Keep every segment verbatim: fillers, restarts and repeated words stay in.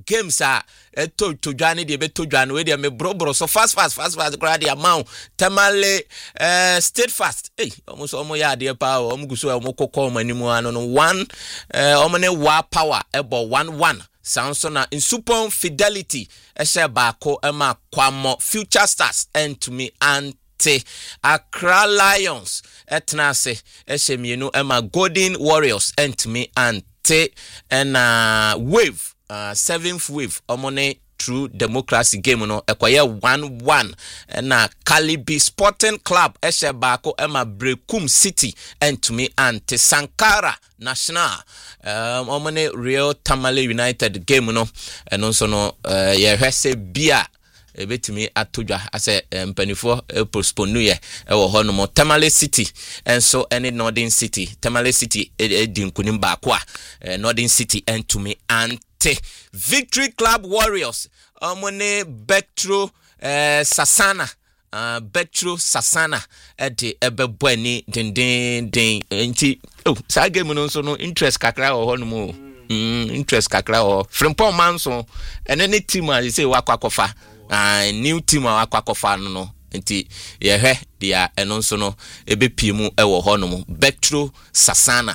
games are to to Johnny de beto Johnny we de me bro so fast fast fast fast grade amount Tamale uh steadfast hey almost almost ya de pa omo guso omo kokko manimu ano no one uh omo ne wa power ebo one one Samson na Insupon Fidelity eshe baako ema kwamo Future Stars and to me and Accra Lions etnase eshe mienu ema Golden Warriors and to me and and uh wave uh seventh wave omone True Democracy game no ekoye one one na Calibi Sporting Club eshe baako ema Brekum City and to me and Sankara National um omone Real Tamale United game no eno so no uh, ye hwese bia ebetimi atodwa ase mpanifo postpone ye e wo ho no mo Tamale City enso any Northern City Tamale City edi nkunim baako a Northern City and to me and Victory Club Warriors omone Betro uh, Sasana uh, Betro Sasana edi ebebwani den den den enti oh sa game no so no interest kakra ho no mo mm interest kakra ho Frimpong Manso and any team as say wakwakofa uh, new team wakwakofa no no enti ye hwe dia eno so no ebepiemu e wo ho no mo Betro Sasana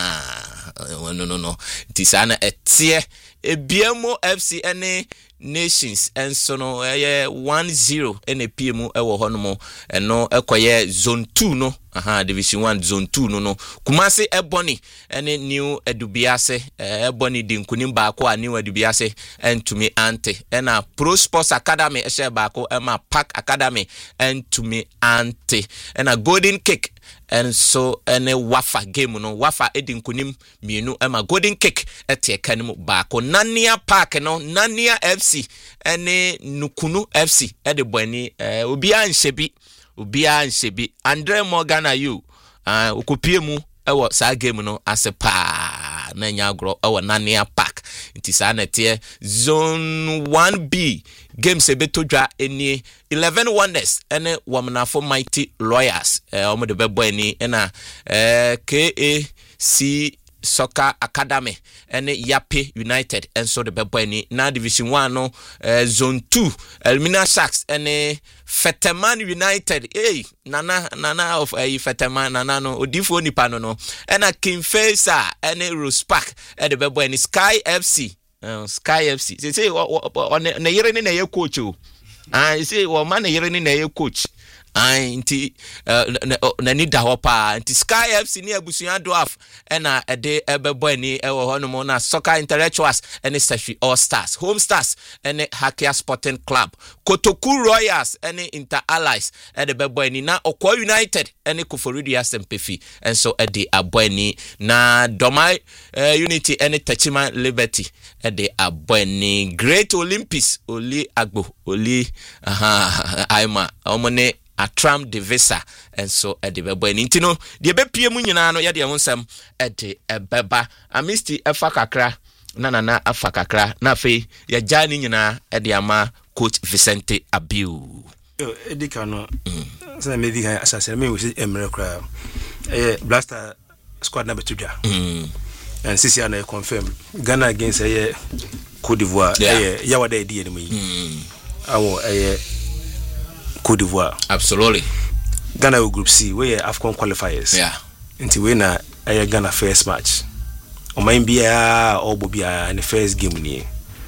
ah no no no enti sana etie Ebiemo F C any Nations and so no eh one zero ene P M e wo hono eno ekoye zone two no aha division one zone two no no Kumasi Ebony ene new Edubiase Ebony dinkunim baako a new Edubiase and to me ante ena Pro Sports Academy e share baako ema Park Academy and to me ante ena Golden Cake and so ene Wafa game no Wafa edinkunim mienu ema Golden Cake etie kanim baako Nania Park no Nania F C ene Nukunu F C ede bwani eh, obia nshebi obia nshebi Andre Morgan ayu ah uh, okopiemu ewo sa game no asepa na nya agro ewo Nania Park nti sa na tie zone one B games ebetodwa eni eleven Wonders ene wamnafo Mighty Lawyers eh omo de bebo eni ena eh K A C Soccer Academy and Yape United and so the bebweni na division one no uh, zone two Elmina Sharks and uh, Feteman United eh nana nana of uh, Feteman nana no odifo nipa no no and a King Faisa and a Rospark and the bebweni Sky F C uh, Sky F C they say on na yere ni na ye coach o ah you say o man na yere ni na ye coach anti na ni da hopa anti Sky F C ni abusuan dwarf ena ede ebebo ani ewo hono mo na Soccer Intellectuals ene Safi All Stars Home Stars ene Hakia Sporting Club Kotoku Royals ene Inter Allies ede bebo ani na Okwa United ene Koforidi Asempefi enso ede aboani na Domai uh, Unity ene Techima Liberty ede aboani Great Olympics Oli Agbo Oli aha aima omone Atram Devisa and so at the bebo intino the bepie mu nyina no ye de wonsam at the beba amisti afakakra na na na afakakra na fe ya jani nyina e de ama coach Vicente Abiu yo edika no say me diga asase me we emre kra eh Blaster squad number two ja mm and sisi ana confirm Ghana against eh Cote d'Ivoire eh ya wada edi ene yi mm awo eh Cote d'Ivoire. Absolutely. Ghana will group C, where AFCON qualifiers. Yeah. Until we na a Ghana first match. O main bia or bobia in the first game ni.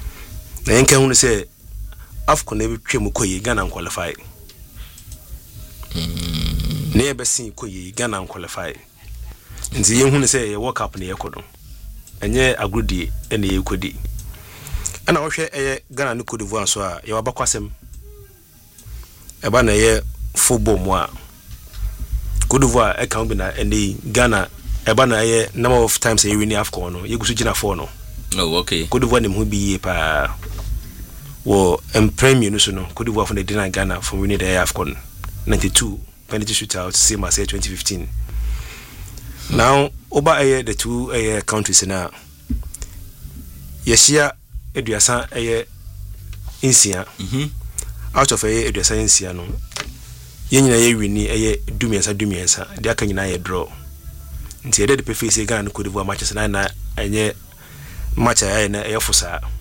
Na yenka hunu say AFCON never twemu koyi Ghana qualify. Mm. Never seen koyi Ghana qualify. Until yen hunu say World Cup ni yekodo. Enye agrudi ene yekodi. Ana ohwe eh Ghana ni Cote d'Ivoire so a ye wabakwasem. Eba na ye football mo a Cote d'Ivoire e kan bi na eni Ghana eba na ye number of times e win AFCON no ye gusu gina four no. Oh okay. Cote d'Ivoire nem hu bi ye pa wo em premier no so no Cote d'Ivoire for the dinner Ghana for winning the AFCON ninety-two penalty shootout same as twenty fifteen. Hmm. Now oba aye the two aye countries na yeshia eduasa aye insia. Mhm. Out of a edu science no ye nyina ye wini eye dumiensa dumiensa de aka nyina ye draw nti e de pe face Ghana no Cote d'Ivoire matches na na enye match aye na e fosa